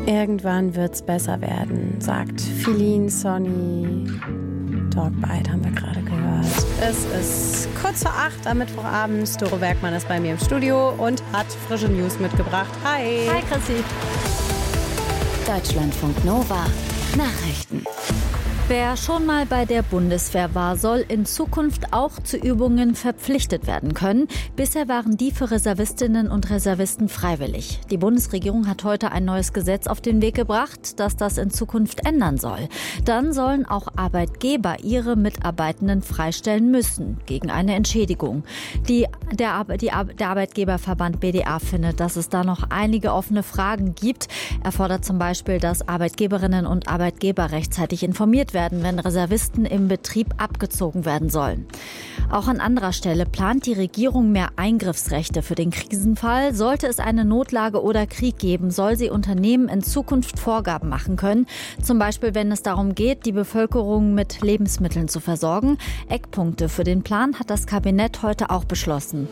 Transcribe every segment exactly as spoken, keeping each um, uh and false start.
Irgendwann wird's besser werden, sagt Feline Sonny. Dogbite haben wir gerade gehört. Es ist kurz vor acht am Mittwochabend. Doro Bergmann ist bei mir im Studio und hat frische News mitgebracht. Hi. Hi, Chrissy. Deutschlandfunk Nova. Nachrichten. Wer schon mal bei der Bundeswehr war, soll in Zukunft auch zu Übungen verpflichtet werden können. Bisher waren die für Reservistinnen und Reservisten freiwillig. Die Bundesregierung hat heute ein neues Gesetz auf den Weg gebracht, das das in Zukunft ändern soll. Dann sollen auch Arbeitgeber ihre Mitarbeitenden freistellen müssen, gegen eine Entschädigung. Die, der, die, der Arbeitgeberverband B D A findet, dass es da noch einige offene Fragen gibt. Er fordert zum Beispiel, dass Arbeitgeberinnen und Arbeitgeber rechtzeitig informiert werden, werden, wenn Reservisten im Betrieb abgezogen werden sollen. Auch an anderer Stelle plant die Regierung mehr Eingriffsrechte für den Krisenfall. Sollte es eine Notlage oder Krieg geben, soll sie Unternehmen in Zukunft Vorgaben machen können. Zum Beispiel, wenn es darum geht, die Bevölkerung mit Lebensmitteln zu versorgen. Eckpunkte für den Plan hat das Kabinett heute auch beschlossen.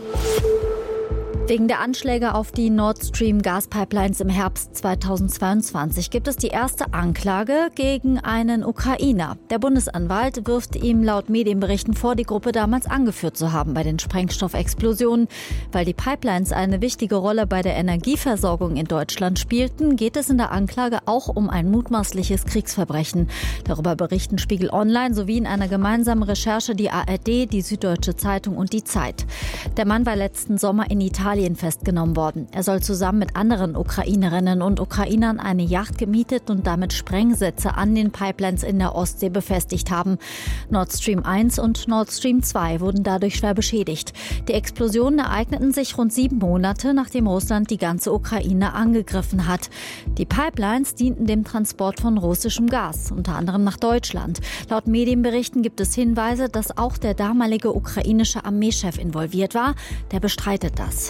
Wegen der Anschläge auf die Nord Stream Gaspipelines im Herbst zweitausendzweiundzwanzig gibt es die erste Anklage gegen einen Ukrainer. Der Bundesanwalt wirft ihm laut Medienberichten vor, die Gruppe damals angeführt zu haben bei den Sprengstoffexplosionen. Weil die Pipelines eine wichtige Rolle bei der Energieversorgung in Deutschland spielten, geht es in der Anklage auch um ein mutmaßliches Kriegsverbrechen. Darüber berichten Spiegel Online sowie in einer gemeinsamen Recherche die A R D, die Süddeutsche Zeitung und die Zeit. Der Mann war letzten Sommer in Italien festgenommen worden. Er soll zusammen mit anderen Ukrainerinnen und Ukrainern eine Yacht gemietet und damit Sprengsätze an den Pipelines in der Ostsee befestigt haben. Nord Stream eins und Nord Stream zwei wurden dadurch schwer beschädigt. Die Explosionen ereigneten sich rund sieben Monate, nachdem Russland die ganze Ukraine angegriffen hat. Die Pipelines dienten dem Transport von russischem Gas, unter anderem nach Deutschland. Laut Medienberichten gibt es Hinweise, dass auch der damalige ukrainische Armeechef involviert war. Der bestreitet das.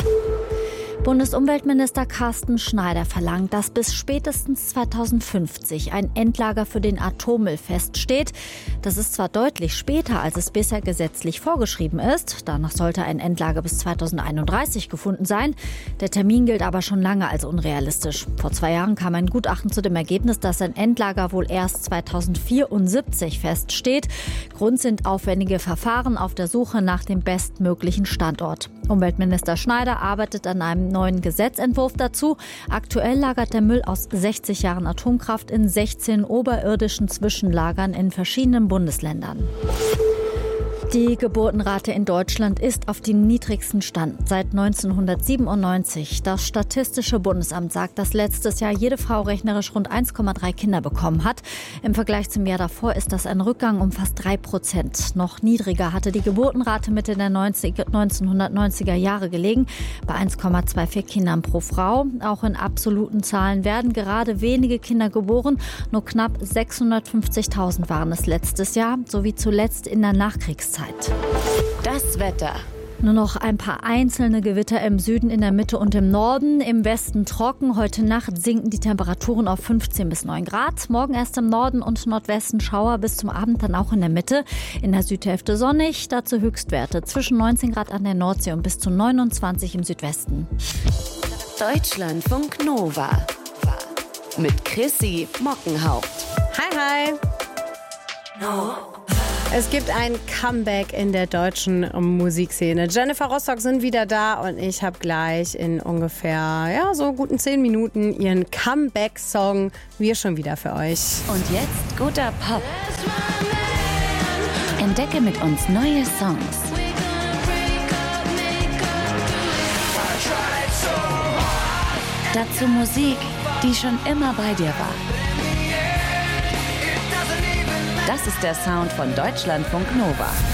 Bundesumweltminister Carsten Schneider verlangt, dass bis spätestens zweitausendfünfzig ein Endlager für den Atommüll feststeht. Das ist zwar deutlich später, als es bisher gesetzlich vorgeschrieben ist. Danach sollte ein Endlager bis zweitausendeinunddreißig gefunden sein. Der Termin gilt aber schon lange als unrealistisch. Vor zwei Jahren kam ein Gutachten zu dem Ergebnis, dass ein Endlager wohl erst zweitausendvierundsiebzig feststeht. Grund sind aufwendige Verfahren auf der Suche nach dem bestmöglichen Standort. Umweltminister Schneider arbeitet an einem neuen Gesetzentwurf dazu. Aktuell lagert der Müll aus sechzig Jahren Atomkraft in sechzehn oberirdischen Zwischenlagern in verschiedenen Bundesländern. Die Geburtenrate in Deutschland ist auf dem niedrigsten Stand seit neunzehnhundertsiebenundneunzig. Das Statistische Bundesamt sagt, dass letztes Jahr jede Frau rechnerisch rund eins Komma drei Kinder bekommen hat. Im Vergleich zum Jahr davor ist das ein Rückgang um fast drei Prozent. Noch niedriger hatte die Geburtenrate Mitte der neunzehnhundertneunziger Jahre gelegen, bei eins Komma vierundzwanzig Kindern pro Frau. Auch in absoluten Zahlen werden gerade wenige Kinder geboren. Nur knapp sechshundertfünfzigtausend waren es letztes Jahr, sowie zuletzt in der Nachkriegszeit. Das Wetter. Nur noch ein paar einzelne Gewitter im Süden, in der Mitte und im Norden. Im Westen trocken. Heute Nacht sinken die Temperaturen auf fünfzehn bis neun Grad. Morgen erst im Norden und Nordwesten Schauer, bis zum Abend dann auch in der Mitte. In der Südhälfte sonnig. Dazu Höchstwerte zwischen neunzehn Grad an der Nordsee und bis zu neunundzwanzig im Südwesten. Deutschlandfunk Nova. Mit Chrissy Mockenhaupt. Hi, hi. No. Es gibt ein Comeback in der deutschen Musikszene. Jennifer Rostock sind wieder da und ich habe gleich in ungefähr ja, so guten zehn Minuten ihren Comeback-Song Wir schon wieder für euch. Und jetzt guter Pop. Entdecke mit uns neue Songs. Dazu Musik, die schon immer bei dir war. Das ist der Sound von Deutschlandfunk Nova.